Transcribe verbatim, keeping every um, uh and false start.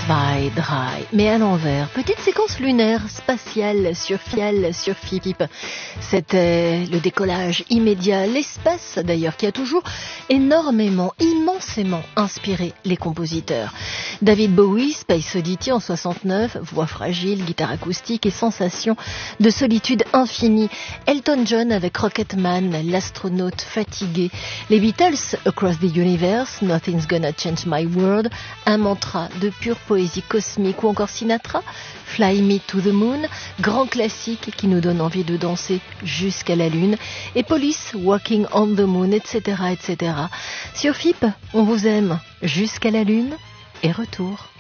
Zwei, drei, mais à l'envers. Petite séquence lunaire, spatiale, sur Fial, sur Fip. C'était le décollage immédiat, l'espace d'ailleurs, qui a toujours énormément, immensément inspiré les compositeurs. David Bowie, Space Oddity en soixante-neuf, voix fragile, guitare acoustique et sensation de solitude infinie. Elton John avec Rocketman, l'astronaute fatigué. Les Beatles, Across the Universe, Nothing's Gonna Change My World, un mantra de pure poésie cosmique, ou encore Sinatra, Fly Me to the Moon, grand classique qui nous donne envie de danser jusqu'à la lune, et Police, Walking on the Moon, et cetera, et cetera. Sur F I P, on vous aime jusqu'à la lune et retour.